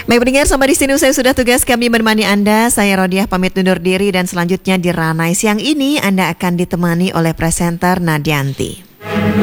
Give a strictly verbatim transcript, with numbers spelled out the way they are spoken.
Baik pendengar, sampai di sini usai sudah tugas kami menemani Anda. Saya Rodiah pamit undur diri dan selanjutnya di Ranai siang ini Anda akan ditemani oleh presenter Nadianti.